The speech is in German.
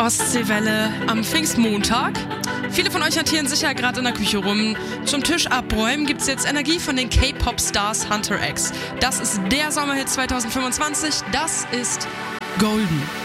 Ostseewelle am Pfingstmontag. Viele von euch hantieren sicher gerade in der Küche rum. Zum Tisch abräumen gibt es jetzt Energie von den K-Pop-Stars Hunter X. Das ist der Sommerhit 2025. Das ist Golden.